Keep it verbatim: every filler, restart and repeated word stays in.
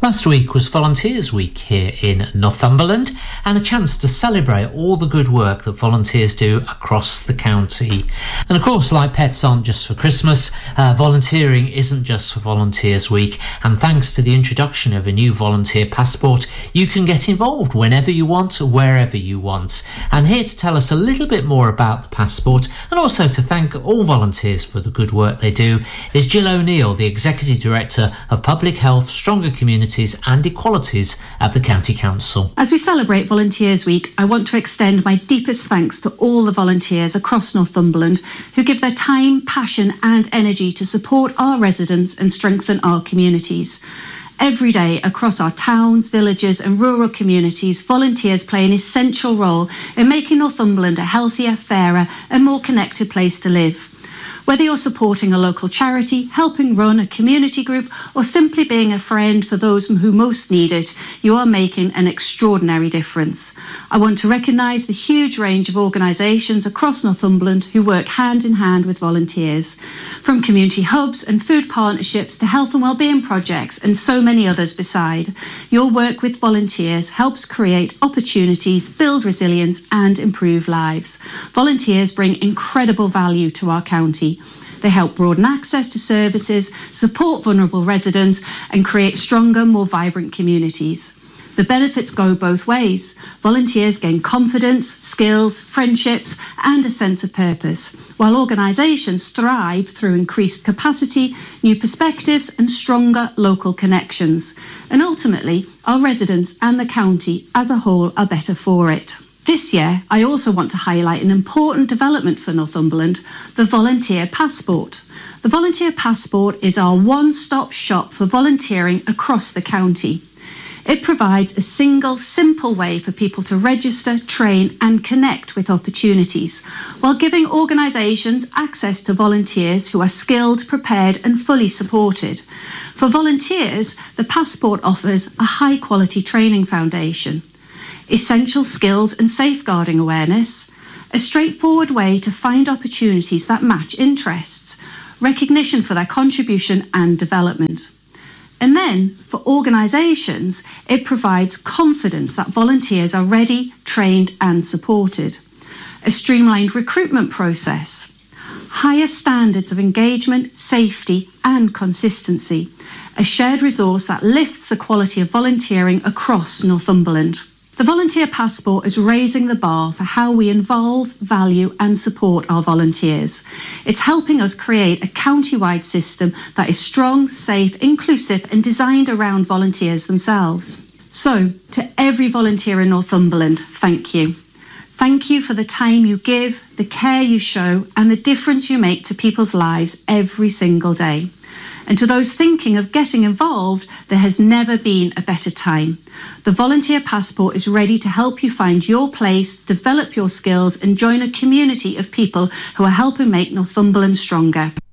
Last week was Volunteers Week here in Northumberland, and a chance to celebrate all the good work that volunteers do across the county. And of course, like pets aren't just for Christmas, uh, volunteering isn't just for Volunteers Week, and thanks to the introduction of a new volunteer passport, you can get involved whenever you want, wherever you want. And here to tell us a little bit more about the passport, and also to thank all volunteers for the good work they do, is Jill O'Neill, the Executive Director of Public Health, Stronger Communities and Equalities at the County Council. As we celebrate Volunteers Week, I want to extend my deepest thanks to all the volunteers across Northumberland who give their time, passion and energy to support our residents and strengthen our communities. Every day across our towns, villages and rural communities, volunteers play an essential role in making Northumberland a healthier, fairer and more connected place to live. Whether you're supporting a local charity, helping run a community group, or simply being a friend for those who most need it, you are making an extraordinary difference. I want to recognise the huge range of organisations across Northumberland who work hand in hand with volunteers. From community hubs and food partnerships to health and wellbeing projects and so many others beside, your work with volunteers helps create opportunities, build resilience and improve lives. Volunteers bring incredible value to our county. They help broaden access to services, support vulnerable residents and create stronger, more vibrant communities. The benefits go both ways. Volunteers gain confidence, skills, friendships and a sense of purpose, while organisations thrive through increased capacity, new perspectives and stronger local connections. And ultimately, our residents and the county as a whole are better for it. This year, I also want to highlight an important development for Northumberland, the Volunteer Passport. The Volunteer Passport is our one-stop shop for volunteering across the county. It provides a single, simple way for people to register, train and connect with opportunities, while giving organisations access to volunteers who are skilled, prepared and fully supported. For volunteers, the Passport offers a high-quality training foundation, essential skills and safeguarding awareness, a straightforward way to find opportunities that match interests, recognition for their contribution and development. And then, for organisations, it provides confidence that volunteers are ready, trained and supported, a streamlined recruitment process, higher standards of engagement, safety and consistency, a shared resource that lifts the quality of volunteering across Northumberland. The Volunteer Passport is raising the bar for how we involve, value and support our volunteers. It's helping us create a county-wide system that is strong, safe, inclusive and designed around volunteers themselves. So, to every volunteer in Northumberland, thank you. Thank you for the time you give, the care you show and the difference you make to people's lives every single day. And to those thinking of getting involved, there has never been a better time. The Volunteer Passport is ready to help you find your place, develop your skills and join a community of people who are helping make Northumberland stronger.